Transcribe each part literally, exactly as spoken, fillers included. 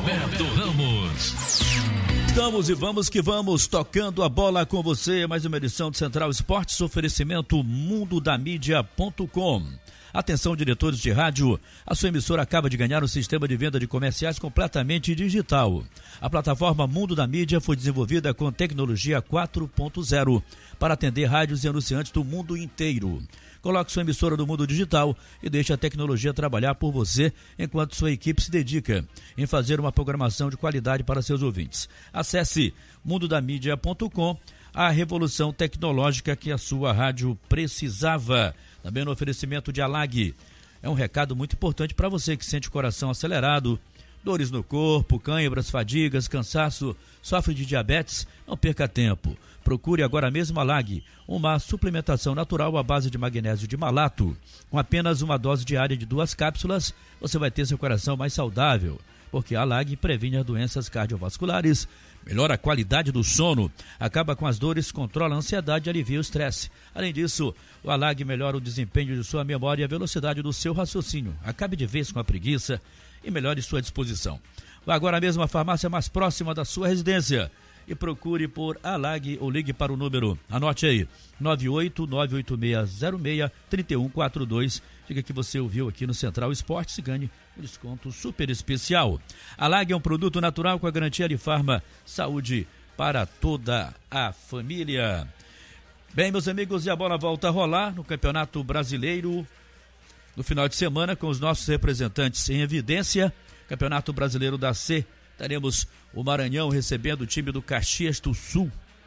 Roberto Ramos. Estamos e vamos que vamos, tocando a bola com você, mais uma edição de Central Esportes, oferecimento mundo da mídia ponto com. Atenção, diretores de rádio, a sua emissora acaba de ganhar um sistema de venda de comerciais completamente digital. A plataforma Mundo da Mídia foi desenvolvida com tecnologia quatro ponto zero para atender rádios e anunciantes do mundo inteiro. Coloque sua emissora no mundo digital e deixe a tecnologia trabalhar por você enquanto sua equipe se dedica em fazer uma programação de qualidade para seus ouvintes. Acesse mundo da mídia ponto com, a revolução tecnológica que a sua rádio precisava. Também no oferecimento de Alag. É um recado muito importante para você que sente o coração acelerado, dores no corpo, cãibras, fadigas, cansaço, sofre de diabetes. Não perca tempo. Procure agora mesmo a Alag, uma suplementação natural à base de magnésio de malato. Com apenas uma dose diária de duas cápsulas, você vai ter seu coração mais saudável, porque a Alag previne as doenças cardiovasculares, melhora a qualidade do sono, acaba com as dores, controla a ansiedade e alivia o estresse. Além disso, o Alag melhora o desempenho de sua memória e a velocidade do seu raciocínio. Acabe de vez com a preguiça e melhore sua disposição. Vá agora mesmo à farmácia mais próxima da sua residência e procure por Alag ou ligue para o número, anote aí, nove oito nove oito seis zero seis três um quatro dois. Diga que você ouviu aqui no Central Esportes e ganhe um desconto super especial. Alag é um produto natural com a garantia de Farma Saúde para toda a família. Bem, meus amigos, e a bola volta a rolar no Campeonato Brasileiro no final de semana com os nossos representantes em evidência. Campeonato Brasileiro da C. Teremos o Maranhão recebendo o time do Caxias do Sul,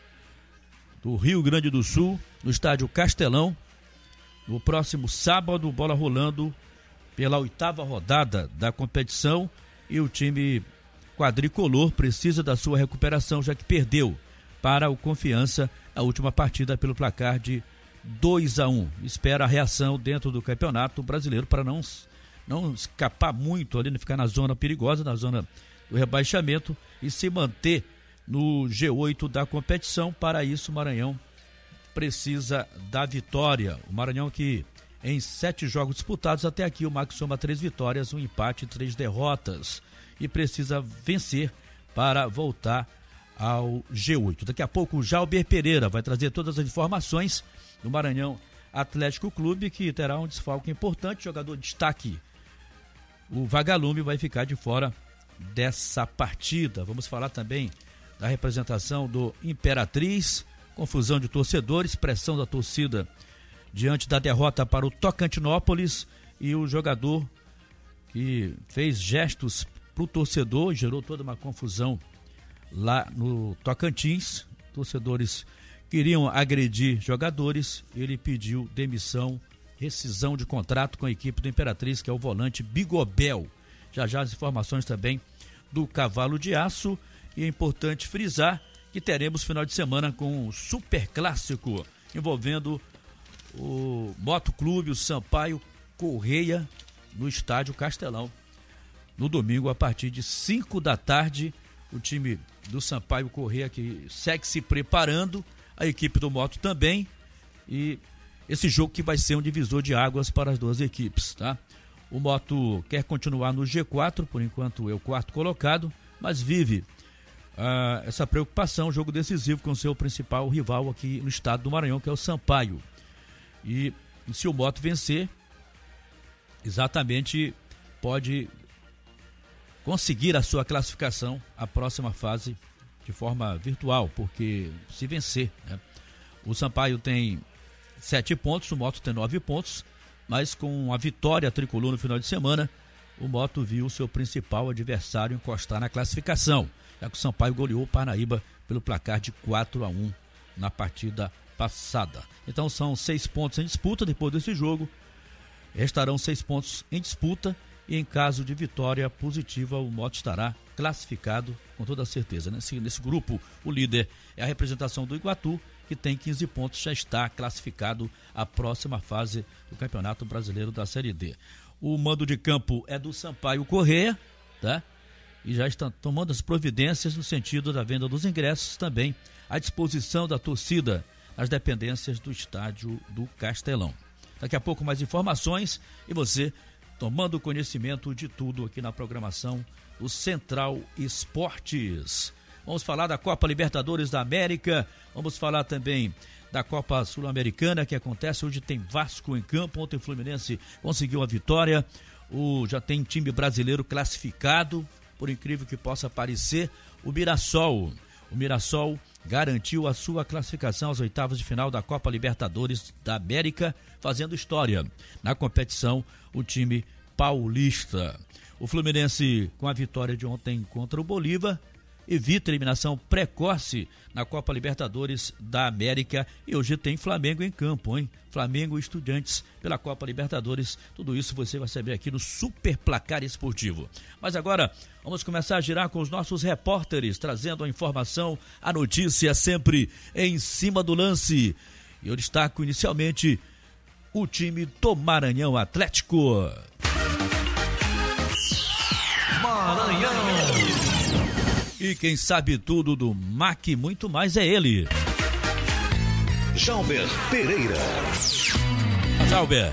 do Rio Grande do Sul, no estádio Castelão. No próximo sábado, bola rolando pela oitava rodada da competição. E o time quadricolor precisa da sua recuperação, já que perdeu para o Confiança a última partida pelo placar de dois a um. Espera a reação dentro do Campeonato Brasileiro para não, não escapar muito ali, não ficar na zona perigosa, na zona do rebaixamento e se manter no G oito da competição. Para isso, o Maranhão precisa da vitória. O Maranhão que em sete jogos disputados até aqui o Max soma três vitórias, um empate e três derrotas e precisa vencer para voltar ao G oito. Daqui a pouco o Jalber Pereira vai trazer todas as informações do Maranhão Atlético Clube, que terá um desfalque importante, jogador de destaque. O Vagalume vai ficar de fora dessa partida. Vamos falar também da representação do Imperatriz, confusão de torcedores, pressão da torcida diante da derrota para o Tocantinópolis e o jogador que fez gestos para o torcedor, gerou toda uma confusão lá no Tocantins. Torcedores queriam agredir jogadores, ele pediu demissão, rescisão de contrato com a equipe do Imperatriz, que é o volante Bigobel. Já já as informações também do Cavalo de Aço. E é importante frisar que teremos final de semana com um super clássico envolvendo o Motoclube, o Sampaio Correia, no estádio Castelão. No domingo, a partir de cinco da tarde, o time do Sampaio Correia que segue se preparando, a equipe do Moto também. E esse jogo que vai ser um divisor de águas para as duas equipes, tá? O Moto quer continuar no G quatro, por enquanto é o quarto colocado, mas vive ah, essa preocupação, jogo decisivo com seu principal rival aqui no estado do Maranhão, que é o Sampaio. E se o Moto vencer, exatamente pode conseguir a sua classificação à próxima fase de forma virtual, porque se vencer, né? O Sampaio tem sete pontos, o Moto tem nove pontos, mas com a vitória tricolor no final de semana, o Moto viu o seu principal adversário encostar na classificação, já que o Sampaio goleou o Parnaíba pelo placar de quatro a um na partida passada. Então são seis pontos em disputa. Depois desse jogo, restarão seis pontos em disputa e em caso de vitória positiva, o Moto estará classificado com toda certeza. Nesse, nesse grupo, o líder é a representação do Iguatu, que tem quinze pontos, já está classificado à próxima fase do Campeonato Brasileiro da Série D. O mando de campo é do Sampaio Correia, tá? E já estão tomando as providências no sentido da venda dos ingressos, também à disposição da torcida nas dependências do estádio do Castelão. Daqui a pouco mais informações e você tomando conhecimento de tudo aqui na programação do Central Esportes. Vamos falar da Copa Libertadores da América, vamos falar também da Copa Sul-Americana que acontece. Hoje tem Vasco em campo, ontem o Fluminense conseguiu a vitória, o, já tem time brasileiro classificado, por incrível que possa parecer, o Mirassol. O Mirassol garantiu a sua classificação às oitavas de final da Copa Libertadores da América, fazendo história na competição, o time paulista. O Fluminense, com a vitória de ontem contra o Bolívar, evita eliminação precoce na Copa Libertadores da América, e hoje tem Flamengo em campo, hein? Flamengo e Estudiantes pela Copa Libertadores, tudo isso você vai saber aqui no Super Placar Esportivo. Mas agora vamos começar a girar com os nossos repórteres, trazendo a informação, a notícia sempre em cima do lance. E eu destaco inicialmente o time do Maranhão Atlético. Maranhão! E quem sabe tudo do M A C, muito mais é ele. Jalber Pereira. Jalber.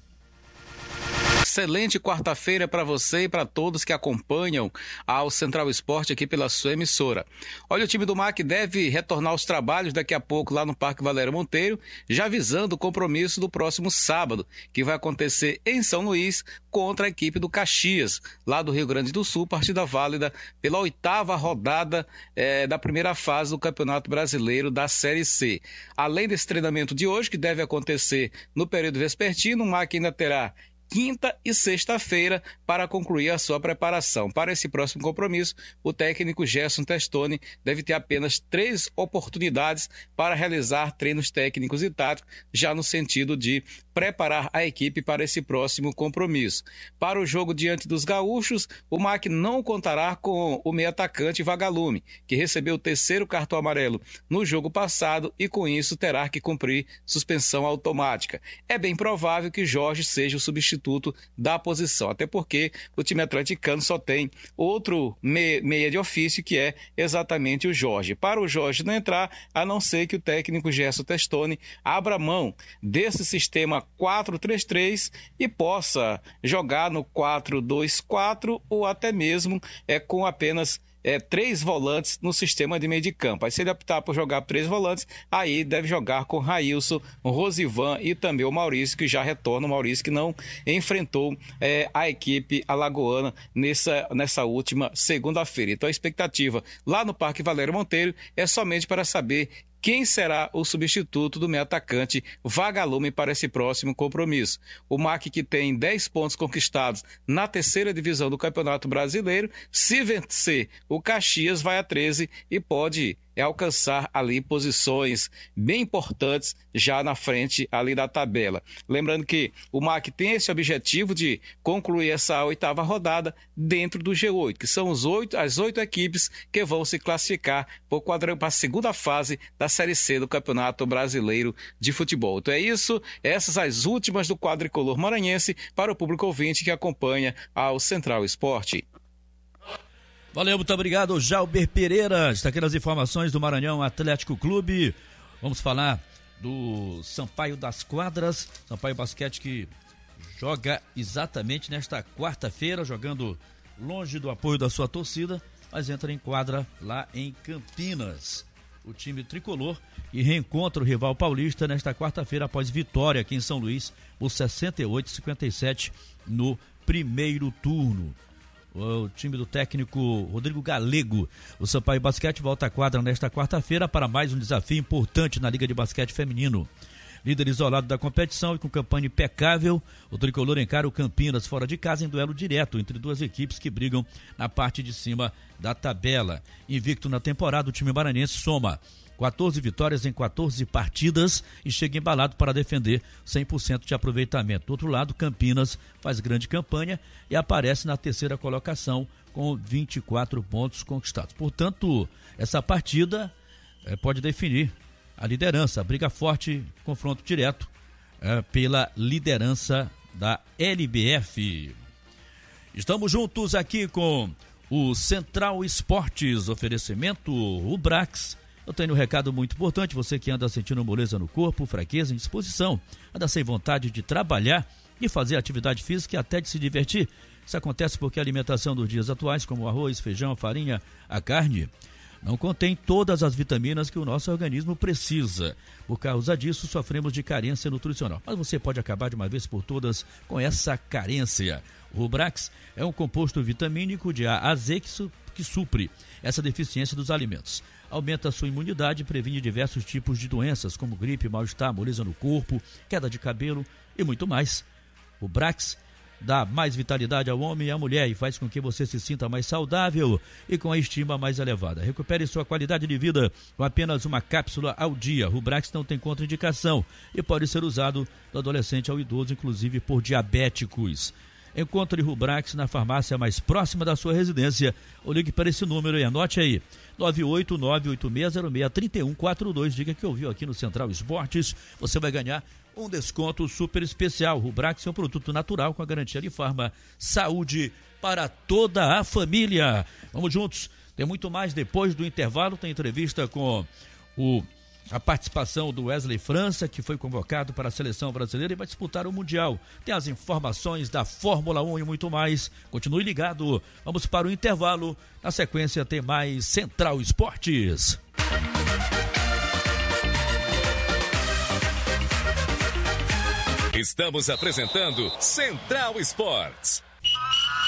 Excelente quarta-feira para você e para todos que acompanham ao Central Esporte aqui pela sua emissora. Olha, o time do M A C deve retornar aos trabalhos daqui a pouco lá no Parque Valério Monteiro, já visando o compromisso do próximo sábado, que vai acontecer em São Luís contra a equipe do Caxias, lá do Rio Grande do Sul, partida válida pela oitava rodada eh, da primeira fase do Campeonato Brasileiro da Série C. Além desse treinamento de hoje, que deve acontecer no período vespertino, o M A C ainda terá quinta e sexta-feira para concluir a sua preparação. Para esse próximo compromisso, o técnico Gerson Testoni deve ter apenas três oportunidades para realizar treinos técnicos e táticos, já no sentido de preparar a equipe para esse próximo compromisso. Para o jogo diante dos gaúchos, o M A C não contará com o meio atacante Vagalume, que recebeu o terceiro cartão amarelo no jogo passado e com isso terá que cumprir suspensão automática. É bem provável que Jorge seja o substituto da posição, até porque o time atleticano só tem outro meia de ofício, que é exatamente o Jorge. Para o Jorge não entrar, a não ser que o técnico Gerson Testoni abra mão desse sistema quatro três três e possa jogar no quatro dois quatro ou até mesmo é, com apenas É, três volantes no sistema de meio de campo. Aí se ele optar por jogar três volantes, aí deve jogar com Railson, Rosivan e também o Maurício, que já retorna, o Maurício que não enfrentou é, a equipe alagoana nessa, nessa última segunda-feira. Então a expectativa lá no Parque Valério Monteiro é somente para saber quem será o substituto do meio atacante Vagalume para esse próximo compromisso. O M A C, que tem dez pontos conquistados na terceira divisão do Campeonato Brasileiro, se vencer o Caxias vai a treze e pode é alcançar ali posições bem importantes já na frente ali da tabela. Lembrando que o M A C tem esse objetivo de concluir essa oitava rodada dentro do G oito, que são os oito, as oito equipes que vão se classificar para a segunda fase da Série C do Campeonato Brasileiro de Futebol. Então é isso, essas as últimas do quadricolor maranhense para o público ouvinte que acompanha ao Central Esporte. Valeu, muito obrigado, Jalber Pereira. Está aqui nas informações do Maranhão Atlético Clube. Vamos falar do Sampaio das Quadras, Sampaio Basquete, que joga exatamente nesta quarta-feira, jogando longe do apoio da sua torcida, mas entra em quadra lá em Campinas. O time tricolor e reencontra o rival paulista nesta quarta-feira após vitória aqui em São Luís por sessenta e oito a cinquenta e sete no primeiro turno. O time do técnico Rodrigo Galego. O Sampaio Basquete volta à quadra nesta quarta-feira para mais um desafio importante na Liga de Basquete Feminino. Líder isolado da competição e com campanha impecável, o tricolor encara o Campinas fora de casa em duelo direto entre duas equipes que brigam na parte de cima da tabela. Invicto na temporada, o time maranhense soma quatorze vitórias em quatorze partidas e chega embalado para defender cem por cento de aproveitamento. Do outro lado, Campinas faz grande campanha e aparece na terceira colocação com vinte e quatro pontos conquistados. Portanto, essa partida é, pode definir a liderança, a briga forte, confronto direto é, pela liderança da L B F. Estamos juntos aqui com o Central Esportes, oferecimento Ubrax. Eu tenho um recado muito importante, você que anda sentindo moleza no corpo, fraqueza, indisposição, anda sem vontade de trabalhar, de fazer atividade física e até de se divertir. Isso acontece porque a alimentação dos dias atuais, como o arroz, feijão, a farinha, a carne, não contém todas as vitaminas que o nosso organismo precisa. Por causa disso, sofremos de carência nutricional. Mas você pode acabar de uma vez por todas com essa carência. O Rubrax é um composto vitamínico de A a Z que, su- que supre essa deficiência dos alimentos. Aumenta a sua imunidade e previne diversos tipos de doenças, como gripe, mal-estar, moleza no corpo, queda de cabelo e muito mais. O Rubrax dá mais vitalidade ao homem e à mulher e faz com que você se sinta mais saudável e com a estima mais elevada. Recupere sua qualidade de vida com apenas uma cápsula ao dia. O Rubrax não tem contraindicação e pode ser usado do adolescente ao idoso, inclusive por diabéticos. Encontre Rubrax na farmácia mais próxima da sua residência ou ligue para esse número e anote aí, nove oito nove oito seis zero seis três um quatro dois. Diga que ouviu aqui no Central Esportes, você vai ganhar um desconto super especial. Rubrax é um produto natural com a garantia de Farma, saúde para toda a família. Vamos juntos, tem muito mais depois do intervalo, tem entrevista com o... a participação do Wesley França, que foi convocado para a seleção brasileira e vai disputar o Mundial. Tem as informações da Fórmula um e muito mais. Continue ligado. Vamos para o intervalo. Na sequência tem mais Central Esportes. Estamos apresentando Central Esportes.